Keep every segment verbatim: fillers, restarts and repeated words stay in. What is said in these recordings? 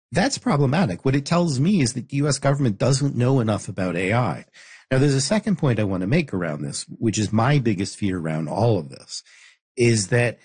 That's problematic. What it tells me is that the U S government doesn't know enough about A I. Now, there's a second point I want to make around this, which is my biggest fear around all of this, is that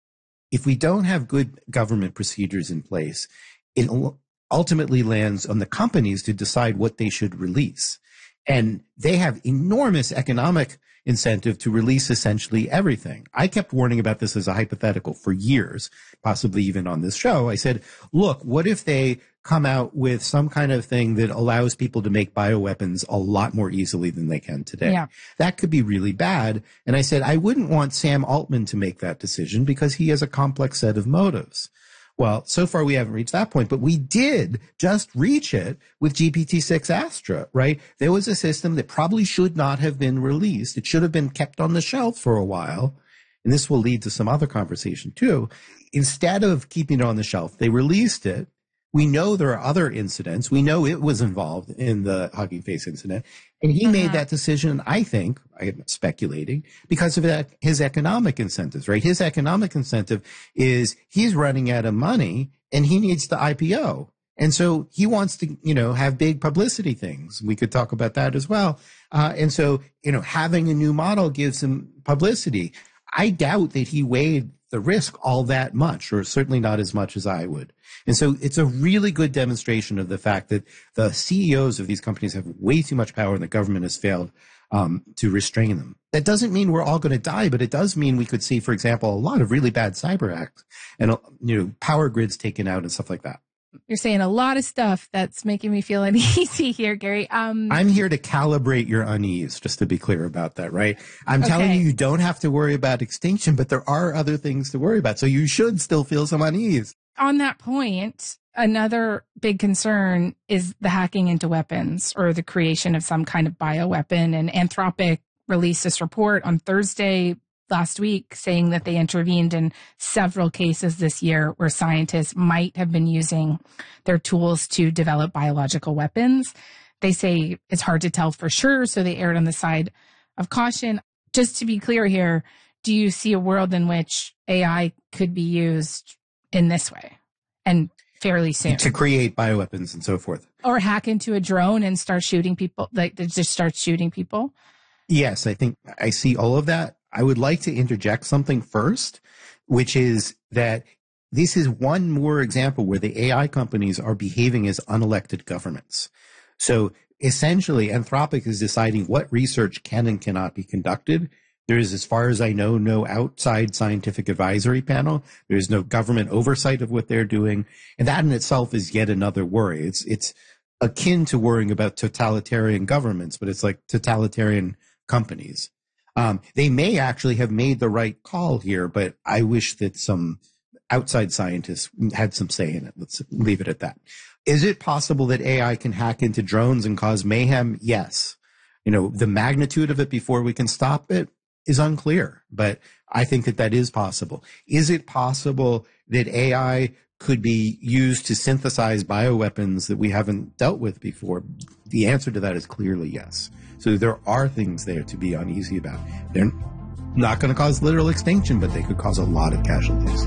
if we don't have good government procedures in place, it ultimately lands on the companies to decide what they should release. And they have enormous economic incentive to release essentially everything. I kept warning about this as a hypothetical for years, possibly even on this show. I said, look, what if they come out with some kind of thing that allows people to make bioweapons a lot more easily than they can today? Yeah. That could be really bad. And I said, I wouldn't want Sam Altman to make that decision because he has a complex set of motives. Well, so far we haven't reached that point, but we did just reach it with G P T six Astra, right? There was a system that probably should not have been released. It should have been kept on the shelf for a while. And this will lead to some other conversation too. Instead of keeping it on the shelf, they released it. We know there are other incidents. We know it was involved in the Hugging Face incident. And he mm-hmm. made that decision, I think, I'm speculating, because of that, his economic incentives, right? His economic incentive is he's running out of money and he needs the I P O. And so he wants to, you know, have big publicity things. We could talk about that as well. Uh, and so, you know, having a new model gives him publicity. I doubt that he weighed the risk all that much, or certainly not as much as I would. And so it's a really good demonstration of the fact that the C E Os of these companies have way too much power and the government has failed um, to restrain them. That doesn't mean we're all going to die, but it does mean we could see, for example, a lot of really bad cyber acts and, you know, power grids taken out and stuff like that. You're saying a lot of stuff that's making me feel uneasy here, Gary. Um, I'm here to calibrate your unease, just to be clear about that, right? I'm okay. telling you, you don't have to worry about extinction, but there are other things to worry about. So you should still feel some unease. On that point, another big concern is the hacking into weapons or the creation of some kind of bioweapon. And Anthropic released this report on Thursday last week saying that they intervened in several cases this year where scientists might have been using their tools to develop biological weapons. They say it's hard to tell for sure, so they erred on the side of caution. Just to be clear here, do you see a world in which A I could be used in this way and fairly soon? To create bioweapons and so forth. Or hack into a drone and start shooting people, like just start shooting people? Yes, I think I see all of that. I would like to interject something first, which is that this is one more example where the A I companies are behaving as unelected governments. So essentially, Anthropic is deciding what research can and cannot be conducted. There is, as far as I know, no outside scientific advisory panel. There is no government oversight of what they're doing. And that in itself is yet another worry. It's, it's akin to worrying about totalitarian governments, but it's like totalitarian companies. Um, they may actually have made the right call here, but I wish that some outside scientists had some say in it. Let's leave it at that. Is it possible that A I can hack into drones and cause mayhem? Yes. You know, the magnitude of it before we can stop it is unclear, but I think that that is possible. Is it possible that A I could be used to synthesize bioweapons that we haven't dealt with before? The answer to that is clearly yes. So there are things there to be uneasy about. They're not going to cause literal extinction, but they could cause a lot of casualties.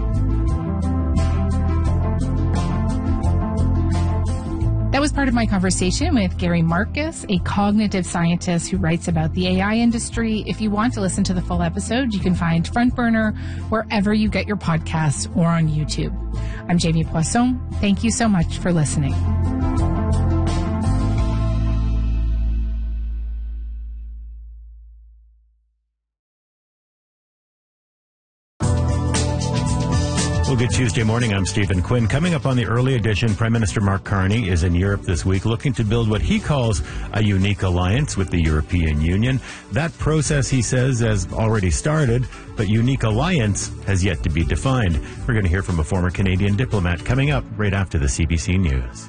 That was part of my conversation with Gary Marcus, a cognitive scientist who writes about the A I industry. If you want to listen to the full episode, you can find Front Burner wherever you get your podcasts or on YouTube. I'm Jamie Poisson. Thank you so much for listening. Well, good Tuesday morning. I'm Stephen Quinn. Coming up on the early edition, Prime Minister Mark Carney is in Europe this week looking to build what he calls a unique alliance with the European Union. That process, he says, has already started, but unique alliance has yet to be defined. We're going to hear from a former Canadian diplomat coming up right after the C B C News.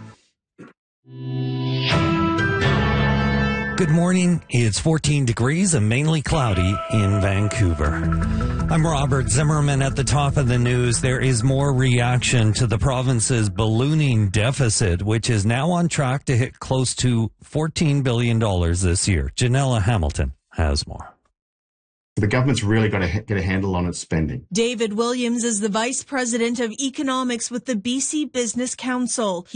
Good morning. It's fourteen degrees and mainly cloudy in Vancouver. I'm Robert Zimmerman. At the top of the news, there is more reaction to the province's ballooning deficit, which is now on track to hit close to fourteen billion dollars this year. Janella Hamilton has more. The government's really got to get a handle on its spending. David Williams is the Vice President of Economics with the B C Business Council.